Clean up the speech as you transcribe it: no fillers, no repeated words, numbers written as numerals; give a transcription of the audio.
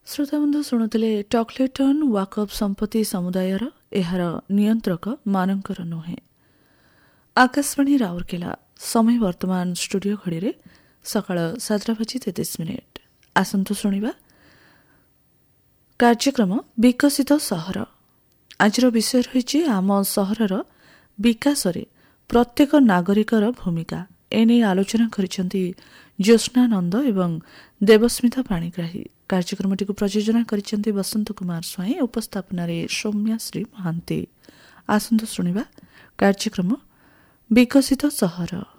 ଶ୍ରୋତାବନ୍ଧୁ ଶୁଣୁଥିଲେ ଟକ୍ଲେଟନ୍ ୱାକଅପ୍ ସମ୍ପତ୍ତି ସମୁଦାୟର ଏହାର ନିୟନ୍ତ୍ରକ ମାନଙ୍କର ନୁହେଁ। ଆକାଶବାଣୀ ରାଉରକେଲା। ସମୟ ବର୍ତ୍ତମାନ ଷ୍ଟୁଡିଓ ଘଡ଼ିରେ ସକାଳ 7:33। ଆସନ୍ତୁ ଶୁଣିବା କାର୍ଯ୍ୟକ୍ରମ ବିକଶିତ ସହର। ଆଜିର ବିଷୟ ରହିଛି ଆମ ସହରର ବିକାଶରେ ପ୍ରତ୍ୟେକ ନାଗରିକର ଭୂମିକା। ଏନେଇ ଆଲୋଚନା କରିଛନ୍ତି ଜ୍ୟୋତ୍ସ୍ନାନନ୍ଦ ଏବଂ ଦେବସ୍ମିତା ପାଣିଗ୍ରାହୀ। କାର୍ଯ୍ୟକ୍ରମଟିକୁ ପ୍ରଯୋଜନା କରିଛନ୍ତି ବସନ୍ତ କୁମାର ସ୍ୱାଇଁ। ଉପସ୍ଥାପନାରେ ସୌମ୍ୟାଶ୍ରୀ ମହାନ୍ତି। ଆସନ୍ତୁ ଶୁଣିବା କାର୍ଯ୍ୟକ୍ରମ ବିକଶିତ ସହର।